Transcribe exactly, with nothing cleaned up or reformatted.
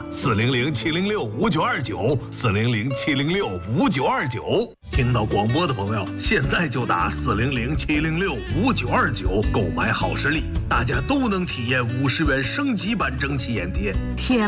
四零零七零六五九二九，四零零七零六五九二九。听到广播的朋友，现在就打四零零七零六五九二九购买好视力，大家都能体验五十元升级版蒸汽眼贴。 贴